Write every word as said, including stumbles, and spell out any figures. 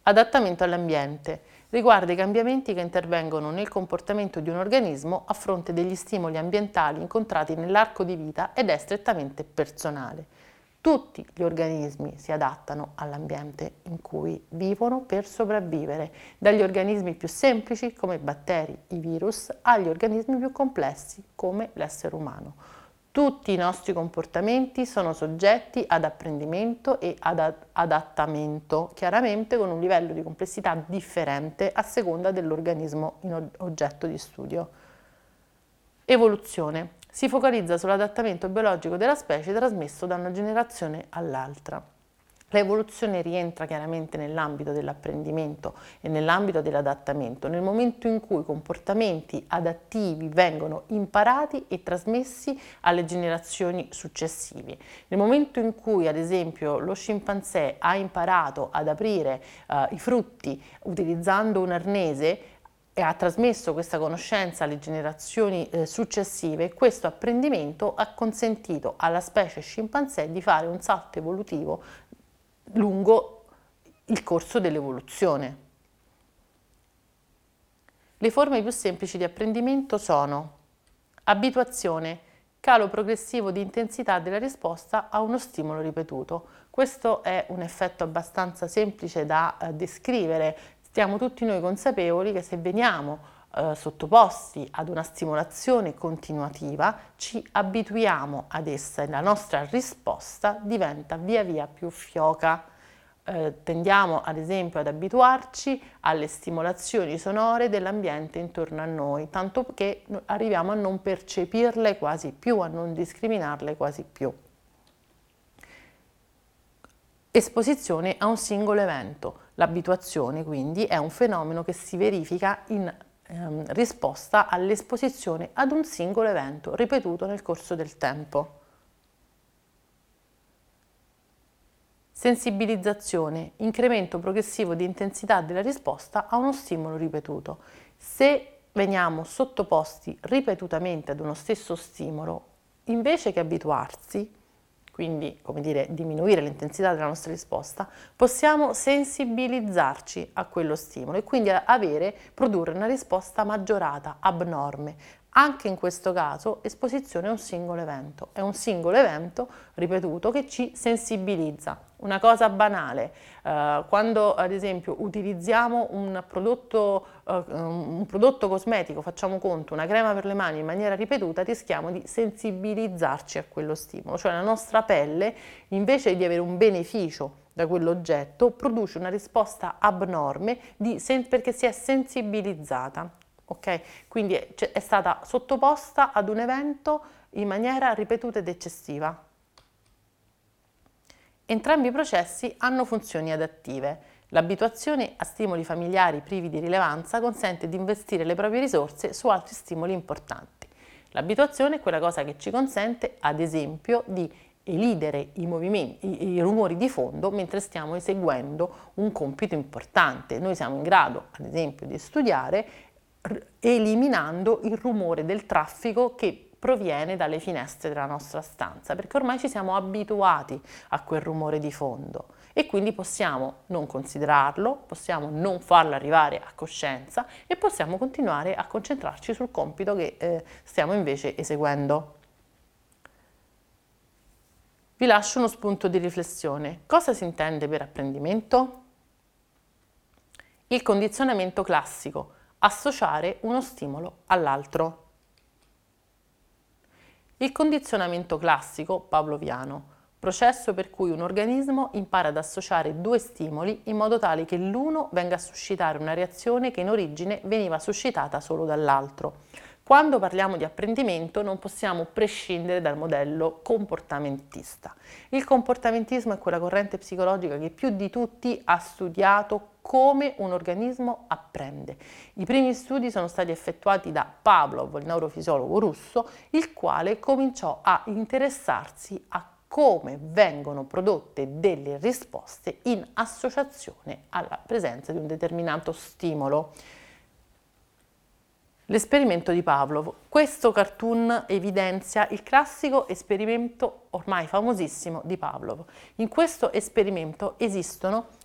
Adattamento all'ambiente. Riguarda i cambiamenti che intervengono nel comportamento di un organismo a fronte degli stimoli ambientali incontrati nell'arco di vita ed è strettamente personale. Tutti gli organismi si adattano all'ambiente in cui vivono per sopravvivere, dagli organismi più semplici come i batteri, i virus, agli organismi più complessi come l'essere umano. Tutti i nostri comportamenti sono soggetti ad apprendimento e ad adattamento, chiaramente con un livello di complessità differente a seconda dell'organismo in oggetto di studio. Evoluzione. Si focalizza sull'adattamento biologico della specie trasmesso da una generazione all'altra. L'evoluzione rientra chiaramente nell'ambito dell'apprendimento e nell'ambito dell'adattamento, nel momento in cui comportamenti adattivi vengono imparati e trasmessi alle generazioni successive. Nel momento in cui, ad esempio, lo scimpanzé ha imparato ad aprire eh, i frutti utilizzando un arnese, e ha trasmesso questa conoscenza alle generazioni eh, successive, questo apprendimento ha consentito alla specie scimpanzé di fare un salto evolutivo lungo il corso dell'evoluzione. Le forme più semplici di apprendimento sono abituazione, calo progressivo di intensità della risposta a uno stimolo ripetuto. Questo è un effetto abbastanza semplice da eh, descrivere. Stiamo tutti noi consapevoli che se veniamo eh, sottoposti ad una stimolazione continuativa, ci abituiamo ad essa e la nostra risposta diventa via via più fioca. Eh, tendiamo ad esempio ad abituarci alle stimolazioni sonore dell'ambiente intorno a noi, tanto che arriviamo a non percepirle quasi più, a non discriminarle quasi più. Esposizione a un singolo evento. L'abituazione quindi è un fenomeno che si verifica in ehm, risposta all'esposizione ad un singolo evento ripetuto nel corso del tempo. Sensibilizzazione, incremento progressivo di intensità della risposta a uno stimolo ripetuto. Se veniamo sottoposti ripetutamente ad uno stesso stimolo, invece che abituarsi, quindi, come dire, diminuire l'intensità della nostra risposta, possiamo sensibilizzarci a quello stimolo e quindi avere, produrre una risposta maggiorata, abnorme. Anche in questo caso, esposizione a un singolo evento. È un singolo evento ripetuto che ci sensibilizza. Una cosa banale, eh, quando ad esempio utilizziamo un prodotto, eh, un prodotto cosmetico, facciamo conto, una crema per le mani in maniera ripetuta, rischiamo di sensibilizzarci a quello stimolo, cioè la nostra pelle, invece di avere un beneficio da quell'oggetto, produce una risposta abnorme di, perché si è sensibilizzata. Ok? Quindi è, è stata sottoposta ad un evento in maniera ripetuta ed eccessiva. Entrambi i processi hanno funzioni adattive. L'abituazione a stimoli familiari privi di rilevanza consente di investire le proprie risorse su altri stimoli importanti. L'abituazione è quella cosa che ci consente, ad esempio, di elidere i movimenti, i, i rumori di fondo mentre stiamo eseguendo un compito importante. Noi siamo in grado, ad esempio, di studiare eliminando il rumore del traffico che proviene dalle finestre della nostra stanza, perché ormai ci siamo abituati a quel rumore di fondo e quindi possiamo non considerarlo, possiamo non farlo arrivare a coscienza e possiamo continuare a concentrarci sul compito che eh, stiamo invece eseguendo. Vi lascio uno spunto di riflessione. Cosa si intende per apprendimento? Il condizionamento classico. Associare uno stimolo all'altro. Il condizionamento classico pavloviano, processo per cui un organismo impara ad associare due stimoli in modo tale che l'uno venga a suscitare una reazione che in origine veniva suscitata solo dall'altro. Quando parliamo di apprendimento non possiamo prescindere dal modello comportamentista. Il comportamentismo è quella corrente psicologica che più di tutti ha studiato come un organismo apprende. I primi studi sono stati effettuati da Pavlov, il neurofisiologo russo, il quale cominciò a interessarsi a come vengono prodotte delle risposte in associazione alla presenza di un determinato stimolo. L'esperimento di Pavlov. Questo cartoon evidenzia il classico esperimento ormai famosissimo di Pavlov. In questo esperimento esistono